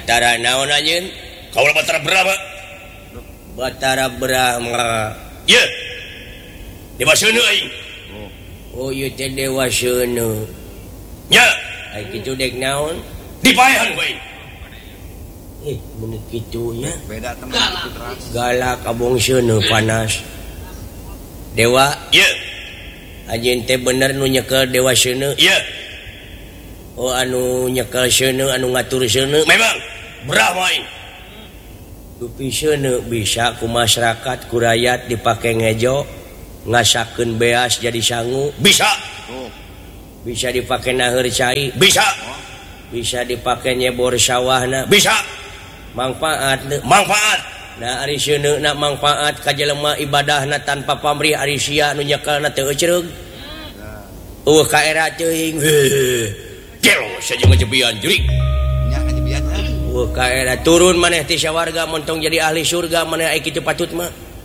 Batara naon anjeun? Kaulah Batara Brahma. Batara Brahma. Ye. Dewa Seunu aing. Oh, ieu teh Dewa Seunu. Nya. Ai kitu dek naon? Dipaehan ku aing. Mun kitu nya. Beda teman itu teras. Galak abong Seunu panas. Dewa. Ye. Anjeun teh bener nu nyekel Dewa Seunu. Ye. Oh, anu nyekel Seunu, anu ngatur Seunu. Memang Brahma aing. Dupi Seunu bisa ku masyarakat ku rakyat dipake ngejo, ngasakeun beas jadi sangu. Bisa. Bisa dipake naheur cai. Bisa. Bisa dipake nyebor sawahna. Bisa. Manfaat. Manfaat. Nah, ari Seunu na manfaat ka jelema ibadahna tanpa pamrih ari sia nu nyekelna teu eucereug. Ka era teuing. Gelo saja ngajebian jurig. Nya ngajebian. Ka era turun maneh ti sawarga montong jadi ahli surga maneh ai kitu patut mah.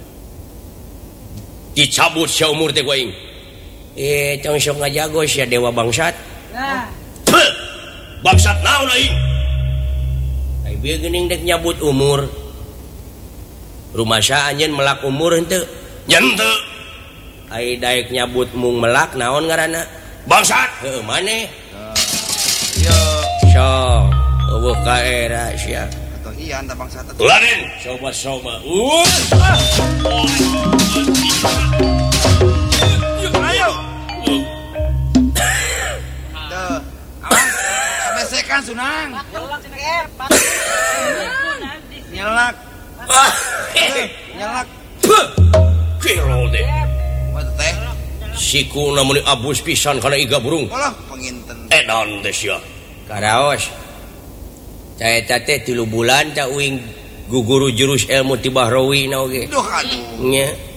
Dicabut saumur teh ku aing. Tong sok ngajagos ya dewa bangsat. Bangsat naon aing? Ai bieu geuning dek nyabut umur. Rumasa anjeun melak umur henteu? Nya henteu. Ai daek nyabut mung melak naon ngaranna? Bangsat. Heuh maneh. Yo. Sok eueuh ka era sia. Atau iya anta bangsa teh. Laden. Soba-soba. Ayo. Tuh. Awas. Sabesekan sunang. Nyelak. Nyelak. Gelo deh. What teh? Siku namun abus pisan kana iga burung. Olah penginten. Edan teh sia. Karaos. Caeta teh 3 bulan ta uing guguru jurus ilmu tibahrawi na oge. Duh aduh. Nya.